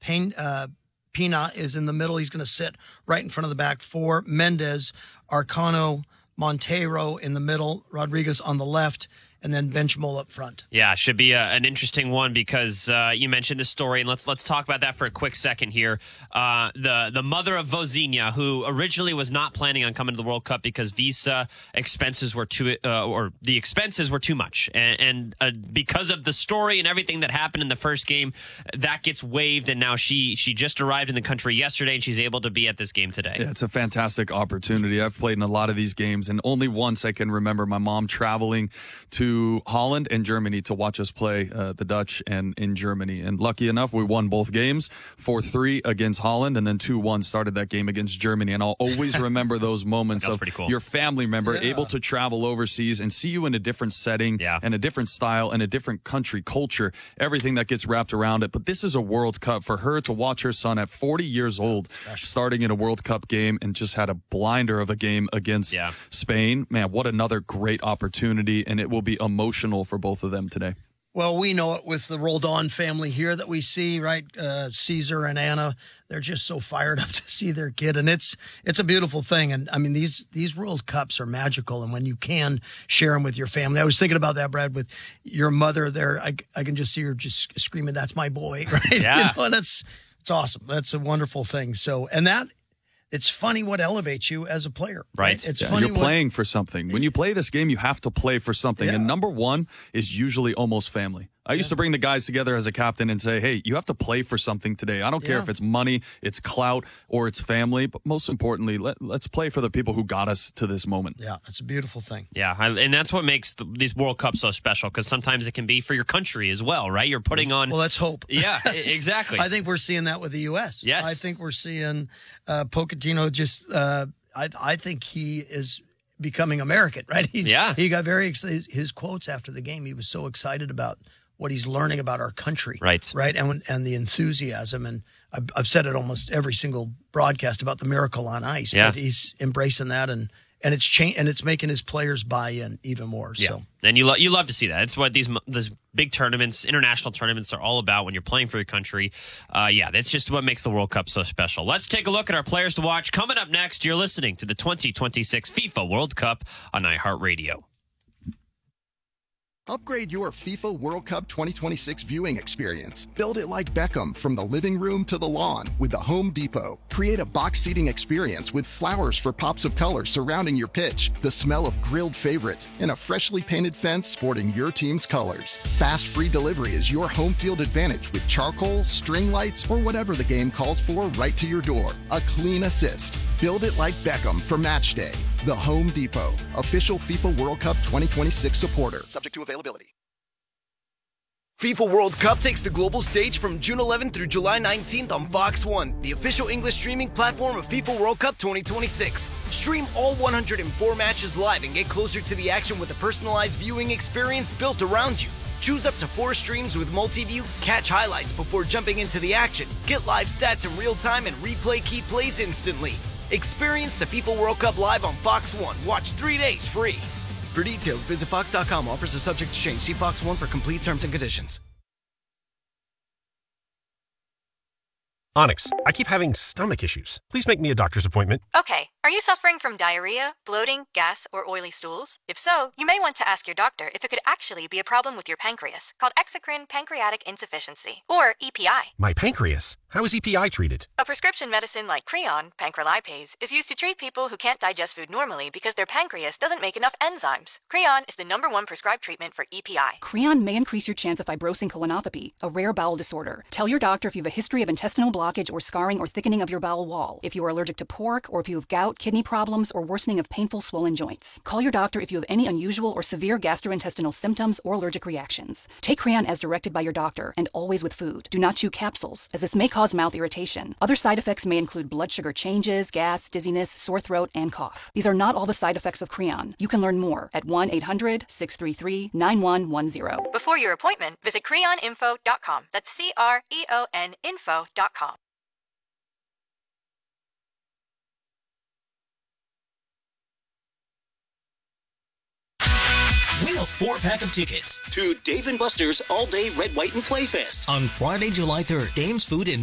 Pina is in the middle. He's going to sit right in front of the back four. Mendez, Arcano, Montero in the middle, Rodriguez on the left, and then Benchmol up front. Yeah, should be an interesting one because you mentioned the story, and let's talk about that for a quick second here. The mother of Vozinha, who originally was not planning on coming to the World Cup because visa expenses were too much, and because of the story and everything that happened in the first game, that gets waived, and now she just arrived in the country yesterday, and she's able to be at this game today. Yeah, it's a fantastic opportunity. I've played in a lot of these games, and only once I can remember my mom traveling to Holland and Germany to watch us play the Dutch and in Germany. And lucky enough, we won both games, 4-3 against Holland, and then 2-1 started that game against Germany. And I'll always remember those moments of cool. Your family member able to travel overseas and see you in a different setting and a different style and a different country, culture, everything that gets wrapped around it. But this is a World Cup. For her to watch her son at 40 years old starting in a World Cup game and just had a blinder of a game against Spain, man, what another great opportunity. And it will be emotional for both of them today. Well, we know it with the Roldan family here that we see, right? Caesar and Anna, they're just so fired up to see their kid, and it's a beautiful thing. And I mean, these World Cups are magical, and when you can share them with your family. I was thinking about that, Brad, with your mother there. I can just see her just screaming, "That's my boy!" Right? Yeah, and it's awesome. That's a wonderful thing. So, and that. It's funny what elevates you as a player. Right. It's funny. You're playing for something. When you play this game, you have to play for something. And number one is usually almost family. I used to bring the guys together as a captain and say, hey, you have to play for something today. I don't care if it's money, it's clout, or it's family. But most importantly, let's play for the people who got us to this moment. Yeah, that's a beautiful thing. Yeah, and that's what makes these World Cups so special, because sometimes it can be for your country as well, right? You're putting on... Well, let's hope. Yeah, exactly. I think we're seeing that with the U.S. Yes. I think we're seeing Pochettino just... I think he is becoming American, right? He got very excited. His quotes after the game, he was so excited about what he's learning about our country. Right. And the enthusiasm. And I've said it almost every single broadcast about the miracle on ice. Yeah. But he's embracing that, and it's changed, and it's making his players buy in even more. Yeah. So. And you love to see that. It's what these big tournaments, international tournaments, are all about when you're playing for your country. That's just what makes the World Cup so special. Let's take a look at our players to watch. Coming up next, you're listening to the 2026 FIFA World Cup on iHeartRadio. Upgrade your FIFA World Cup 2026 viewing experience. Build it like Beckham from the living room to the lawn with the Home Depot. Create a box seating experience with flowers for pops of color surrounding your pitch, the smell of grilled favorites, and a freshly painted fence sporting your team's colors. Fast free delivery is your home field advantage with charcoal, string lights, or whatever the game calls for right to your door. A clean assist. Build it like Beckham for match day. The Home Depot, official FIFA World Cup 2026 supporter. Subject to availability. FIFA World Cup takes the global stage from June 11th through July 19th on Fox One, the official English streaming platform of FIFA World Cup 2026. Stream all 104 matches live and get closer to the action with a personalized viewing experience built around you. Choose up to 4 streams with multi-view, catch highlights before jumping into the action, get live stats in real time, and replay key plays instantly. Experience the FIFA World Cup live on Fox One. Watch 3 days free. For details, visit Fox.com. Offers are subject to change. See Fox One for complete terms and conditions. Onyx, I keep having stomach issues. Please make me a doctor's appointment. Okay, are you suffering from diarrhea, bloating, gas, or oily stools? If so, you may want to ask your doctor if it could actually be a problem with your pancreas, called exocrine pancreatic insufficiency, or EPI. My pancreas? How is EPI treated? A prescription medicine like Creon, pancrelipase, is used to treat people who can't digest food normally because their pancreas doesn't make enough enzymes. Creon is the #1 prescribed treatment for EPI. Creon may increase your chance of fibrosing colonopathy, a rare bowel disorder. Tell your doctor if you have a history of intestinal blockage or scarring or thickening of your bowel wall, if you are allergic to pork, or if you have gout, kidney problems, or worsening of painful swollen joints. Call your doctor if you have any unusual or severe gastrointestinal symptoms or allergic reactions. Take Creon as directed by your doctor, and always with food. Do not chew capsules, as this may cause mouth irritation. Other side effects may include blood sugar changes, gas, dizziness, sore throat, and cough. These are not all the side effects of Creon. You can learn more at 1-800-633-9110. Before your appointment, visit creoninfo.com. That's CREON info.com. Win a 4-pack of tickets to Dave & Buster's All-Day Red, White, and Play Fest on Friday, July 3rd. Dame's Food and